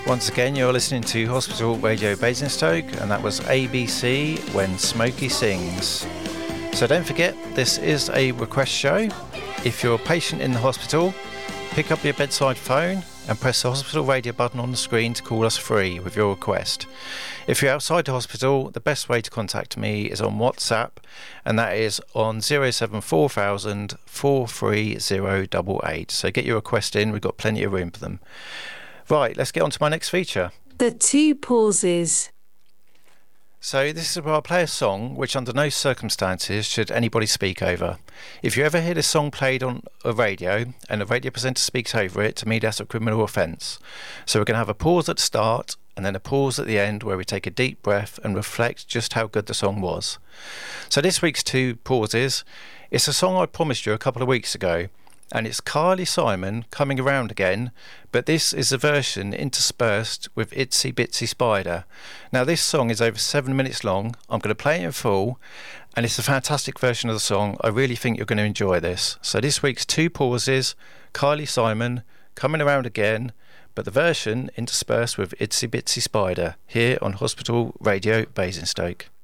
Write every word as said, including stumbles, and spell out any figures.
Once again, you're listening to Hospital Radio Basingstoke, and that was A B C, When Smokey Sings. So don't forget, this is a request show. If you're a patient in the hospital, pick up your bedside phone and press the hospital radio button on the screen to call us free with your request. If you're outside the hospital, the best way to contact me is on WhatsApp, and that is on zero seven four thousand, four three zero eight eight. So get your request in, we've got plenty of room for them. Right, let's get on to my next feature. The Two Pauses. So this is where I play a song which under no circumstances should anybody speak over. If you ever hear this song played on a radio and a radio presenter speaks over it, to me that's a criminal offence. So we're going to have a pause at the start and then a pause at the end where we take a deep breath and reflect just how good the song was. So this week's Two Pauses, it's a song I promised you a couple of weeks ago. And it's Kylie Simon, Coming Around Again, but this is a version interspersed with Itsy Bitsy Spider. Now this song is over seven minutes long. I'm going to play it in full, and it's a fantastic version of the song. I really think you're going to enjoy this. So this week's Two Pauses, Kylie Simon, Coming Around Again, but the version interspersed with Itsy Bitsy Spider, here on Hospital Radio Basingstoke.